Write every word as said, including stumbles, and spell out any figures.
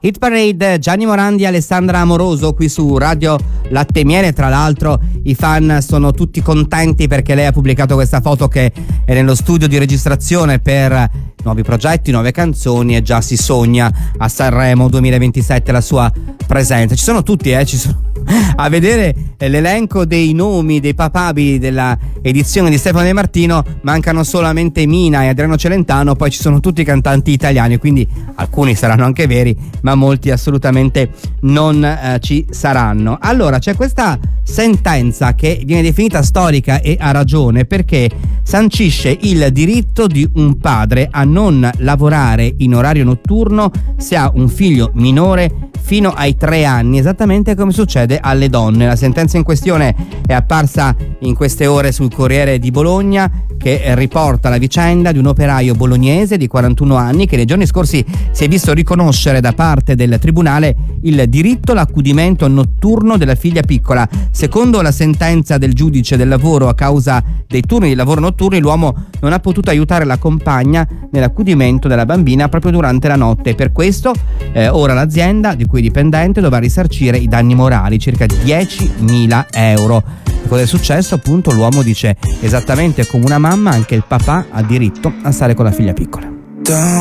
Hit Parade, Gianni Morandi e Alessandra Amoroso qui su Radio Latte e Miele. Tra l'altro i fan sono tutti contenti perché lei ha pubblicato questa foto che è nello studio di registrazione per nuovi progetti, nuove canzoni, e già si sogna a Sanremo duemilaventisette la sua presenza. Ci sono tutti, eh, ci sono a vedere l'elenco dei nomi dei papabili della edizione di Stefano De Martino, mancano solamente Mina e Adriano Celentano, poi ci sono tutti i cantanti italiani, quindi alcuni saranno anche veri, ma molti assolutamente non eh, ci saranno. Allora, c'è questa sentenza che viene definita storica e ha ragione, perché sancisce il diritto di un padre a non lavorare in orario notturno se ha un figlio minore fino ai tre anni, esattamente come succede alle donne. La sentenza in questione è apparsa in queste ore sul Corriere di Bologna, che riporta la vicenda di un operaio bolognese di quarantuno anni che nei giorni scorsi si è visto riconoscere da parte del tribunale il diritto all'accudimento notturno della figlia piccola. Secondo la sentenza del giudice del lavoro, a causa dei turni di lavoro notturni, l'uomo non ha potuto aiutare la compagna nell'accudimento della bambina proprio durante la notte. Per questo eh, ora l'azienda di cui è dipendente dovrà risarcire i danni morali, circa diecimila euro. E cosa è successo? Appunto, l'uomo dice: esattamente come una mamma, anche il papà ha diritto a stare con la figlia piccola.